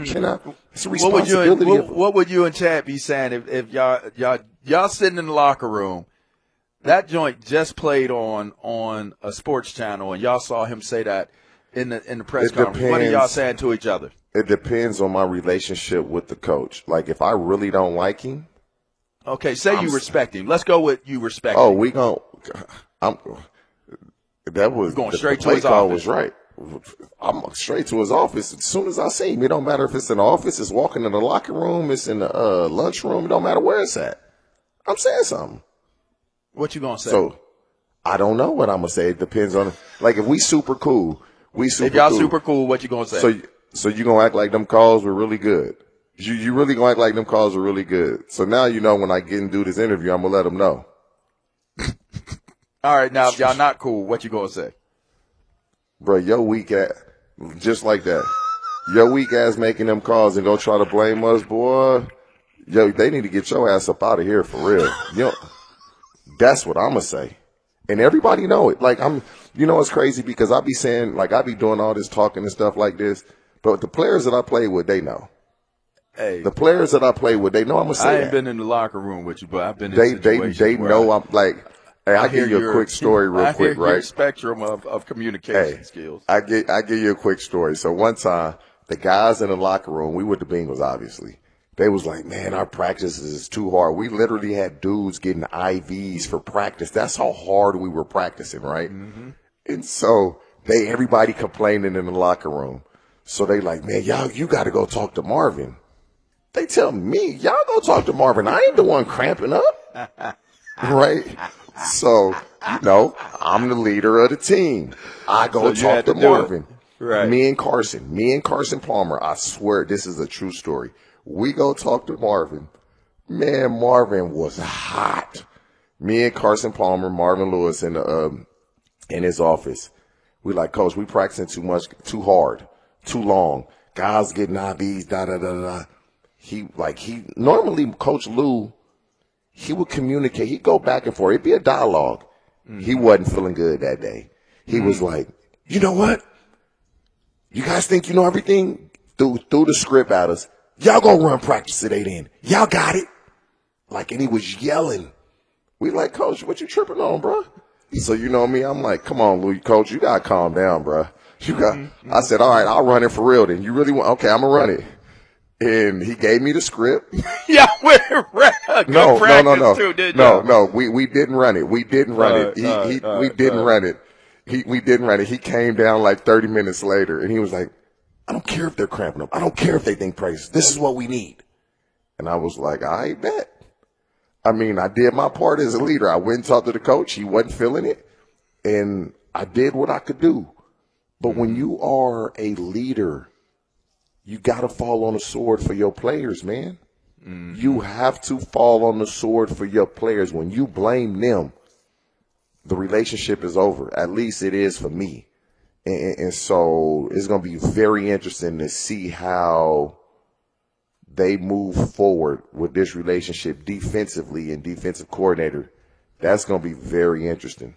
You cannot. It's a What responsibility. what would you and Chad be saying if y'all sitting in the locker room? That joint just played on a sports channel, and y'all saw him say that in the press conference. What are y'all saying to each other? It depends on my relationship with the coach. Like, if I really don't like him. Okay, say you respect him. Let's go with you respect him. Oh, we going that was going the straight to play his call office. was right. I'm straight to his office as soon as I see him. It don't matter if it's in the office, it's walking in the locker room, it's in the lunchroom. It don't matter where it's at. I'm saying something. What you gonna say? So I don't know what I'm gonna say. It depends on, like, if we super cool, if y'all super cool, what you gonna say? So you gonna act like them calls were really good. You really gonna act like them calls were really good. So now you know when I get and do this interview, I'm gonna let them know. All right, now if y'all not cool, what you gonna say? Bro, your weak ass, just like that. Your weak ass making them calls and go try to blame us, boy. Yo, they need to get your ass up out of here for real. That's what I'm gonna say. And everybody know it. Like, it's crazy because I be saying, like, I be doing all this talking and stuff like this, but the players that I play with, they know. Hey, the players that I play with, they know I'm gonna say I ain't that. been in the locker room with you, but I've been in situations They know where I'm like, hey, I'll give you a quick story real quick, right? Your spectrum of communication skills. I give you a quick story. So one time, the guys in the locker room, we with the Bengals, obviously. They was like, man, our practices is too hard. We literally had dudes getting IVs for practice. That's how hard we were practicing, right? Mm-hmm. And so everybody complaining in the locker room. So they like, man, you got to go talk to Marvin. They tell me, y'all go talk to Marvin. I ain't the one cramping up, right? So, I'm the leader of the team. I go talk to Marvin. Right. Me and Carson Palmer, I swear this is a true story. We go talk to Marvin. Man, Marvin was hot. Me and Carson Palmer, Marvin Lewis in his office. We like, Coach, we practicing too much, too hard, too long. Guys getting IVs, da-da-da-da. Normally Coach Lou, he would communicate. He'd go back and forth. It'd be a dialogue. Mm-hmm. He wasn't feeling good that day. He was like, you know what? You guys think you know everything? Threw the script at us. Y'all gonna run practice at 8 in. Y'all got it. And he was yelling. We like, Coach, what you tripping on, bro? So you know me, I'm like, come on, Lou, Coach, you gotta calm down, bro. I said, all right, I'll run it for real then. You really want, okay, I'm gonna run it. And he gave me the script. Yeah, no. Too, didn't no. We didn't run it. We didn't run it. We didn't run it. We didn't run it. He came down like 30 minutes later, and he was like, I don't care if they're cramping up. I don't care if they think practice. This is what we need. And I was like, I bet. I mean, I did my part as a leader. I went and talked to the coach. He wasn't feeling it. And I did what I could do. But when you are a leader, you got to fall on the sword for your players, man. Mm-hmm. You have to fall on the sword for your players. When you blame them, the relationship is over. At least it is for me. And so it's going to be very interesting to see how they move forward with this relationship defensively and defensive coordinator. That's going to be very interesting.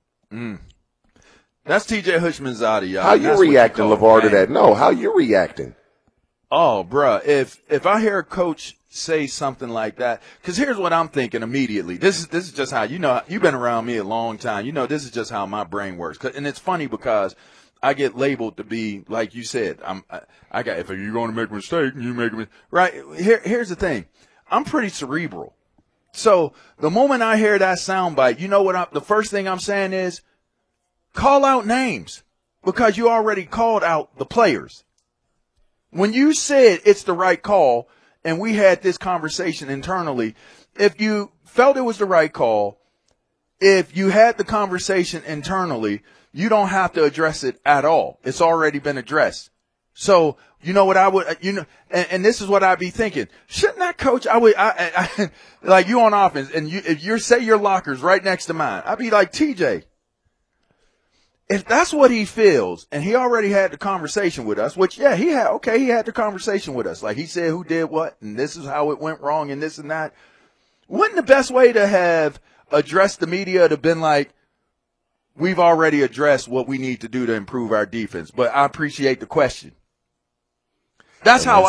That's TJ Houshmandzadeh, y'all. How you reacting, LeVar, to that? No, how you reacting? Oh, bruh, if I hear a coach say something like that, because here's what I'm thinking immediately. This is just how, you've been around me a long time. This is just how my brain works. And it's funny because I get labeled to be, like you said, if you're going to make a mistake, you make a mistake. Right? Here's the thing. I'm pretty cerebral. So the moment I hear that soundbite, the first thing I'm saying is call out names, because you already called out the players. When you said it's the right call, and we had this conversation internally, if you felt it was the right call, if you had the conversation internally, you don't have to address it at all. It's already been addressed. So, you know what I would, and this is what I'd be thinking. Shouldn't that coach, like you on offense, and if you say your locker's right next to mine, I'd be like, TJ, if that's what he feels, and he already had the conversation with us, which, yeah, he had the conversation with us. Like, he said who did what, and this is how it went wrong, and this and that. Wouldn't the best way to have addressed the media to have been like, we've already addressed what we need to do to improve our defense, but I appreciate the question. That's how